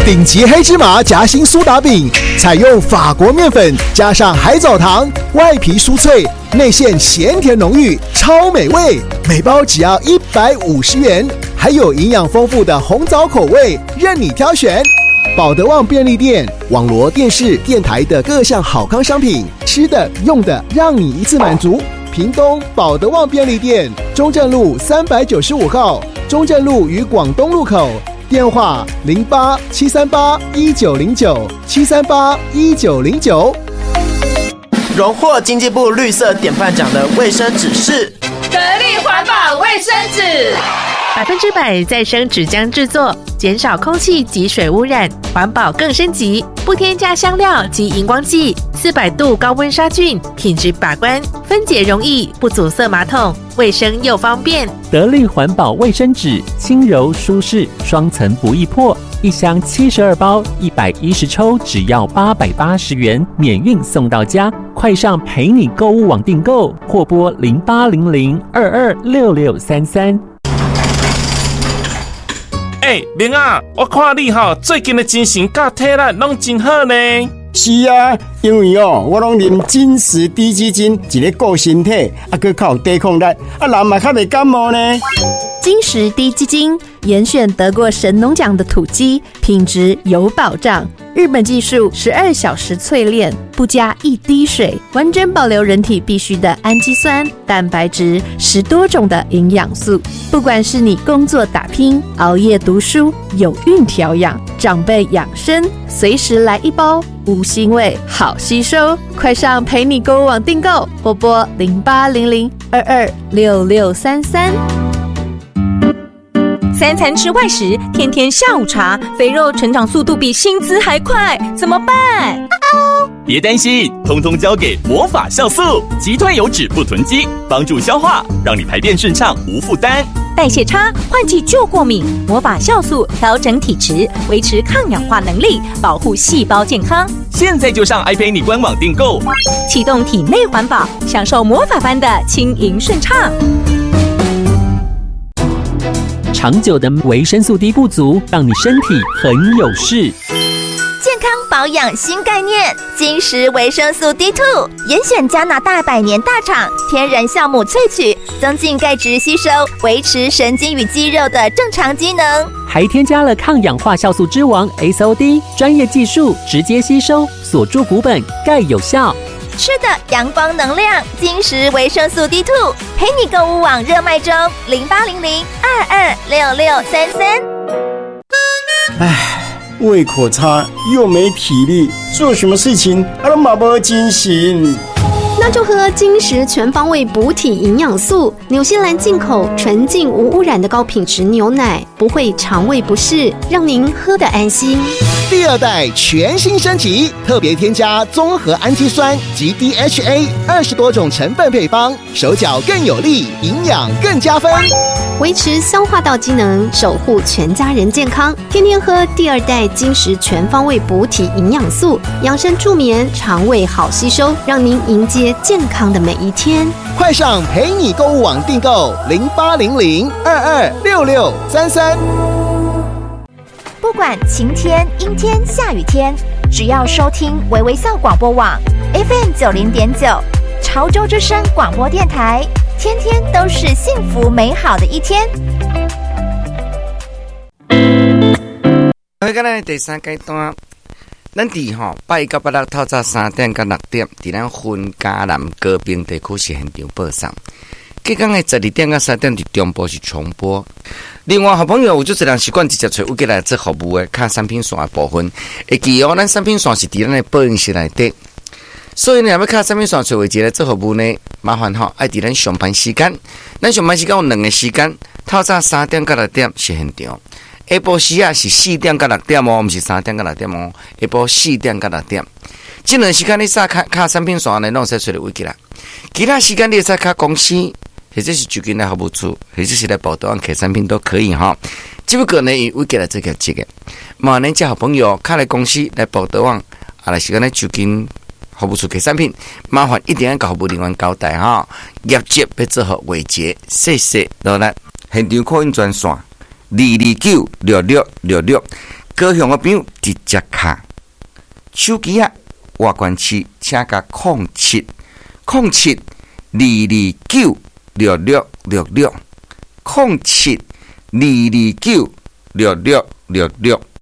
顶级黑芝麻夹心苏打饼，采用法国面粉加上海藻糖，外皮酥脆，内馅咸甜浓郁，超美味。每包只要150元，还有营养丰富的红枣口味，任你挑选。保德旺便利店网罗电视、电台的各项好康商品，吃的、用的，让你一次满足。屏东保德旺便利店，中正路395号，中正路与广东路口。电话08-738-1909，738-1909。 荣获经济部绿色典范奖的卫生纸是得力环保卫生纸 ，100%再生纸浆制作，减少空气及水污染，环保更升级，不添加香料及荧光剂，400度高温杀菌，品质把关，分解容易，不阻塞马桶，卫生又方便。 得力环保卫生纸，轻柔舒适，双层不易破，一箱72包，110抽，只要880元，免运送到家。快上陪你购物网订购，或拨0800226633。 明啊，我看你最近的精神甲体力拢真好呢。 是啊，因为我拢啉金石低基金，一个顾身体，还靠有抵抗力，人嘛较袂感冒呢。 金石低基金严选得过神农奖的土鸡，品质有保障。日本技术12小时淬炼，不加一滴水，完整保留人体必需的氨基酸、蛋白质，10多种的营养素。不管是你工作打拼、熬夜读书、有孕调养、长辈养生，随时来一包，无腥味，好吸收。快上陪你购物网订购，拨拨0800226633。 3餐吃外食，天天下午茶，肥肉成长速度比薪资还快，怎么办？ 别担心，通通交给魔法酵素，击退油脂不囤积，帮助消化，让你排便顺畅无负担。 代谢差，换季就过敏，魔法酵素调整体质，维持抗氧化能力，保护细胞健康。 现在就上爱陪你官网订购， 启动体内环保，享受魔法般的轻盈顺畅。 长久的维生素 D 不足，让你身体很有事。 健康保养新概念，金石维生素 D2， 严选加拿大100年大厂天然酵母萃取，增进钙质吸收，维持神经与肌肉的正常机能， 还添加了抗氧化酵素之王 SOD， 专业技术直接吸收，锁住骨本，钙有效。 吃的阳光能量，金石维生素 D2， 陪你购物网热卖中，0800226633。 胃口差又没体力，做什么事情都没精神。 那就喝金石全方位补体营养素，纽西兰进口纯净无污染的高品质牛奶，不会肠胃不适，让您喝得安心。 第2代全新升级，特别添加综合氨基酸及 DHA 20多种成分配方，手脚更有力，营养更加分， 维持消化道机能，守护全家人健康。天天喝第2代金石全方位补体营养素，养生助眠，肠胃好吸收，让您迎接健康的每一天。 快上陪你购物网订购0800226633。 不管晴天、阴天、下雨天，只要收听微微笑广播网 FM90.9，潮州之声广播电台，天天都是幸福美好的一天。 咱的第3阶段，咱伫8到8日透早3點到6點，伫咱雲嘉南高屏地區是現場播送。隔天的12點到3點，伫中部是重播。另外，好朋友有就是人習慣直接找有過來做服務的，看產品線的部分。會記咱產品線是伫咱的播音室內底，所以呢，要看產品線找位置來做服務呢，麻煩愛伫咱上班時間。咱上班時間有2個時間，透早3點到6點是現場。下晡時啊是4點到6點哦，不是3點到6點哦。下晡4點到6點，這段時間你卡產品線呢，攏使找到位置啦。其他時間你使卡公司。或者是就近來服務處，或者是來報道客產品都可以哈。只不過呢，有給來這個這個，嘛恁這好朋友卡來公司來報道網，來是講來就近服務處客產品，麻煩一定要甲服務人員交代哈。業績要做好維持，謝謝。落來現場call in專線2296666， 高雄的朋友直接卡手机啊，外关区请加07222966660722296666。